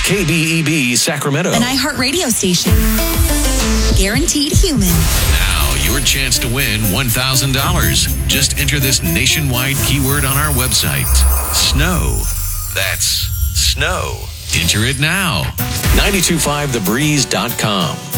KBEB Sacramento. An iHeartRadio station. Guaranteed human. Now, your chance to win $1,000. Just enter this nationwide keyword on our website. Snow. That's snow. Enter it now. 925thebreeze.com.